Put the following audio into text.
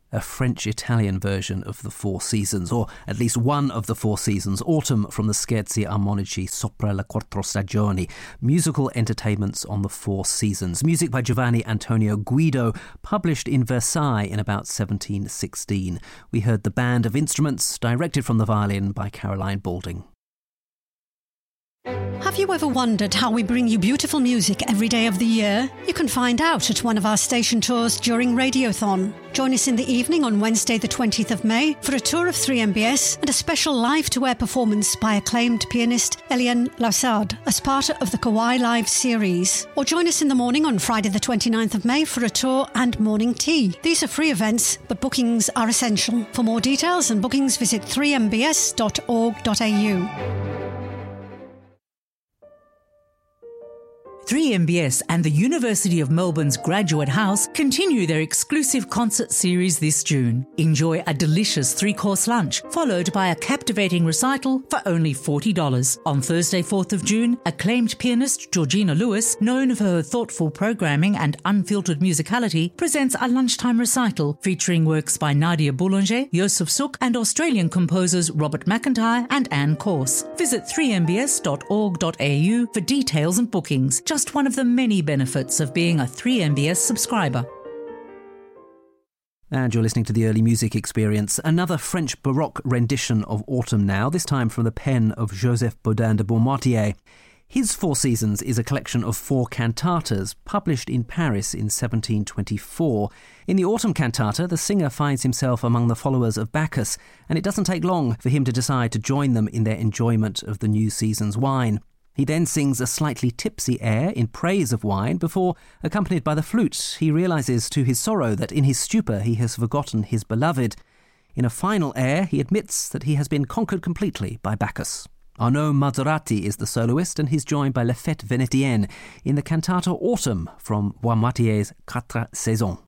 a French-Italian version of the Four Seasons, or at least one of the Four Seasons, Autumn from the Scherzi Armonici Sopra le Quattro Stagioni, musical entertainments on the Four Seasons. Music by Giovanni Antonio Guido, published in Versailles in about 1716. We heard The Band of Instruments, directed from the violin by Caroline Balding. Have you ever wondered how we bring you beautiful music every day of the year? You can find out at one of our station tours during Radiothon. Join us in the evening on Wednesday the 20th of May for a tour of 3MBS and a special live-to-air performance by acclaimed pianist Eliane Lassard as part of the Kawai Live series. Or join us in the morning on Friday the 29th of May for a tour and morning tea. These are free events, but bookings are essential. For more details and bookings, visit 3mbs.org.au. 3MBS and the University of Melbourne's Graduate House continue their exclusive concert series this June. Enjoy a delicious 3-course lunch, followed by a captivating recital for only $40. On Thursday, 4th of June, acclaimed pianist Georgina Lewis, known for her thoughtful programming and unfiltered musicality, presents a lunchtime recital featuring works by Nadia Boulanger, Joseph Suk, and Australian composers Robert McIntyre and Anne Corse. Visit 3mbs.org.au for details and bookings. Just one of the many benefits of being a 3MBS subscriber. And you're listening to The Early Music Experience, another French Baroque rendition of Autumn now, this time from the pen of Joseph Bodin de Beaumartier. His Four Seasons is a collection of 4 cantatas, published in Paris in 1724. In the Autumn cantata, the singer finds himself among the followers of Bacchus, and it doesn't take long for him to decide to join them in their enjoyment of the new season's wine. He then sings a slightly tipsy air in praise of wine before, accompanied by the flute, he realises to his sorrow that in his stupor he has forgotten his beloved. In a final air, he admits that he has been conquered completely by Bacchus. Arnaud Mazzarati is the soloist, and he's joined by La Fête Vénétienne in the cantata Autumn from Beaumartier's Quatre Saisons.